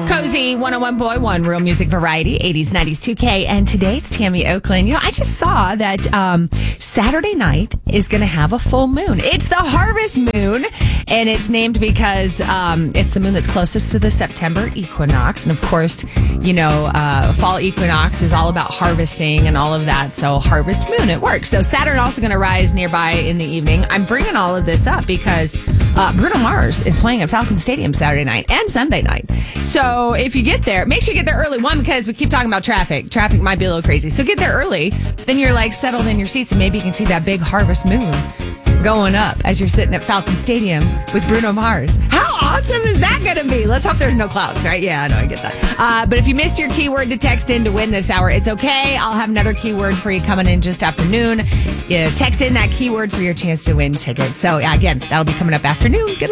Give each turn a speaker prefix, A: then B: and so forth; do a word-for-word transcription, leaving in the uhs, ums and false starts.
A: Cozy one oh one point one, Real Music Variety, eighties, nineties, two K. And today it's Tammy Oakland. You know, I just saw that um, Saturday night is going to have a full moon. It's the harvest moon, and it's named because um, it's the moon that's closest to the September equinox. And of course, you know, uh, fall equinox is all about harvesting and all of that. So harvest moon, it works. So Saturn also going to rise nearby in the evening. I'm bringing all of this up because uh, Bruno Mars is playing at Falcon Stadium Saturday night and Sunday night. So if you get there, make sure you get there early. One, because we keep talking about traffic. Traffic might be a little crazy. So get there early. Then you're like settled in your seats and maybe you can see that big harvest moon going up as you're sitting at Falcon Stadium with Bruno Mars. How awesome is that going to be? Let's hope there's no clouds, right? Yeah, I know, I get that. Uh, but if you missed your keyword to text in to win this hour, it's okay. I'll have another keyword for you coming in just after noon. Yeah, text in that keyword for your chance to win tickets. So, yeah, again, that'll be coming up afternoon. Good